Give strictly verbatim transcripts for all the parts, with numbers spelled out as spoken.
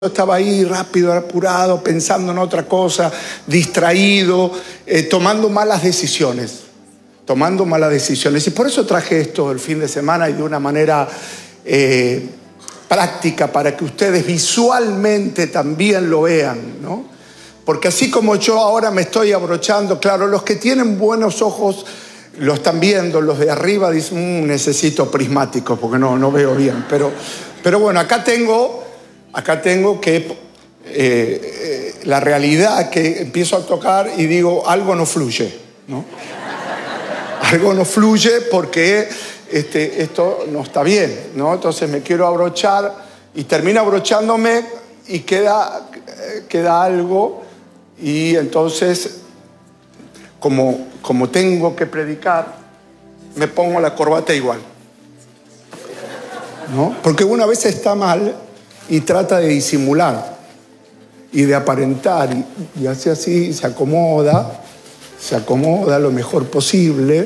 Estaba ahí rápido, apurado, pensando en otra cosa, distraído, eh, tomando malas decisiones, tomando malas decisiones. Y por eso traje esto el fin de semana y de una manera eh, práctica para que ustedes visualmente también lo vean, ¿no? Porque así como yo ahora me estoy abrochando, claro, los que tienen buenos ojos lo están viendo, los de arriba dicen, mmm, necesito prismáticos porque no, no veo bien. Pero, pero bueno, acá tengo... Acá tengo que eh, eh, la realidad que empiezo a tocar y digo, algo no fluye, ¿no? Algo no fluye porque este, esto no está bien, ¿no? Entonces me quiero abrochar y termino abrochándome y queda, queda algo y entonces, como, como tengo que predicar, me pongo la corbata igual, ¿no? Porque una vez está mal y trata de disimular y de aparentar y, y hace así, se acomoda, se acomoda lo mejor posible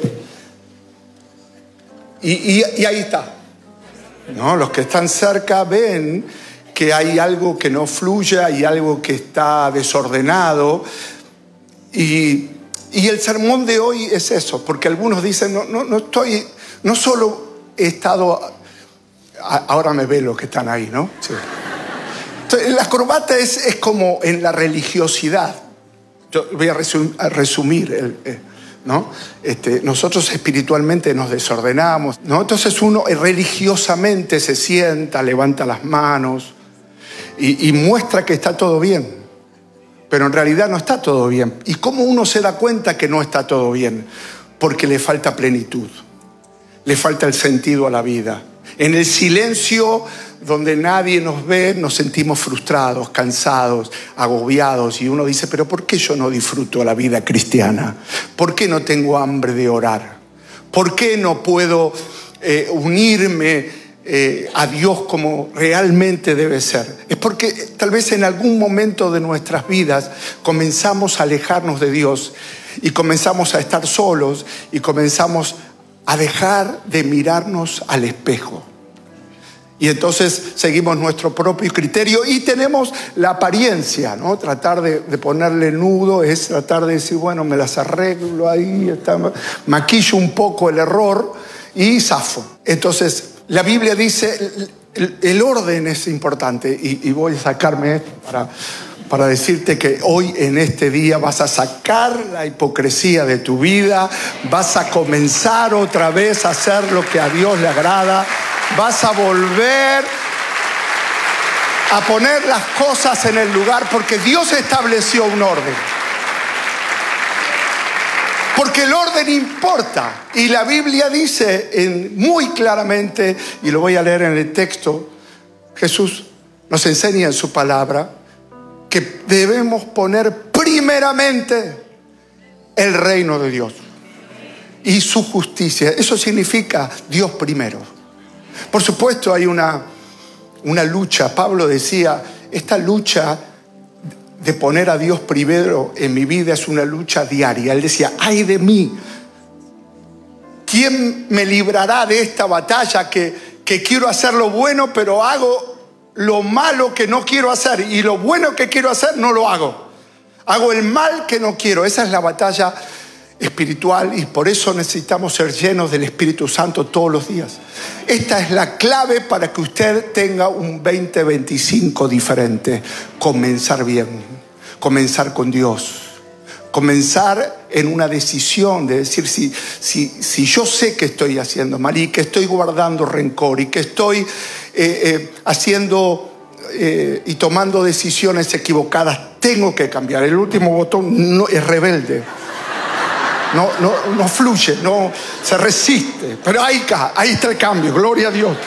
y, y, y ahí está, ¿no? Los que están cerca ven que hay algo que no fluye, hay algo que está desordenado y, y el sermón de hoy es eso, porque algunos dicen, no, no, no estoy, no solo he estado... Ahora me ven los que están ahí, ¿no? Sí. Entonces, la corbata es, es como en la religiosidad. Yo voy a, resum, a resumir, el, eh, ¿no? Este, nosotros espiritualmente nos desordenamos, ¿no? Entonces uno religiosamente se sienta, levanta las manos y, y muestra que está todo bien. Pero en realidad no está todo bien. ¿Y cómo uno se da cuenta que no está todo bien? Porque le falta plenitud, le falta el sentido a la vida. En el silencio donde nadie nos ve, nos sentimos frustrados, cansados, agobiados. Y uno dice, pero ¿por qué yo no disfruto la vida cristiana? ¿Por qué no tengo hambre de orar? ¿Por qué no puedo eh, unirme eh, a Dios como realmente debe ser? Es porque tal vez en algún momento de nuestras vidas comenzamos a alejarnos de Dios y comenzamos a estar solos y comenzamos a dejar de mirarnos al espejo. Y entonces seguimos nuestro propio criterio y tenemos la apariencia, ¿no? Tratar de, de ponerle nudo es tratar de decir, bueno, me las arreglo ahí, está, maquillo un poco el error y zafo. Entonces, la Biblia dice, el, el orden es importante y, y voy a sacarme esto para... para decirte que hoy en este día vas a sacar la hipocresía de tu vida, vas a comenzar otra vez a hacer lo que a Dios le agrada, vas a volver a poner las cosas en el lugar porque Dios estableció un orden. Porque el orden importa y la Biblia dice en, muy claramente, y lo voy a leer en el texto, Jesús nos enseña en su palabra que debemos poner primeramente el reino de Dios y su justicia. Eso significa Dios primero. Por supuesto hay una, una lucha. Pablo decía, esta lucha de poner a Dios primero en mi vida es una lucha diaria. Él decía, ay de mí, ¿quién me librará de esta batalla que, que quiero hacer lo bueno pero hago lo malo que no quiero hacer y lo bueno que quiero hacer no lo hago? Hago el mal que no quiero. Esa es la batalla espiritual y por eso necesitamos ser llenos del Espíritu Santo todos los días. Esta es la clave para que usted tenga un veinte veinticinco diferente. Comenzar bien, comenzar con Dios, comenzar en una decisión de decir si, si, si yo sé que estoy haciendo mal y que estoy guardando rencor y que estoy eh, eh, haciendo eh, y tomando decisiones equivocadas, tengo que cambiar. El último botón no, es rebelde, no, no, no fluye, no, se resiste, pero ahí está, ahí está el cambio, gloria a Dios.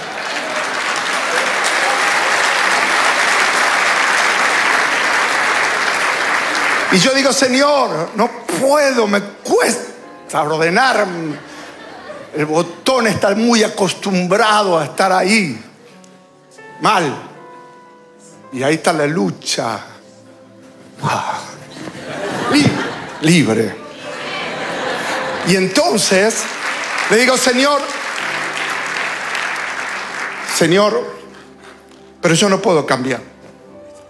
Y yo digo, Señor, no puedo, me cuesta ordenar. El botón está muy acostumbrado a estar ahí. Mal. Y ahí está la lucha. Ah. Libre. Libre. Y entonces le digo, Señor, Señor, pero yo no puedo cambiar.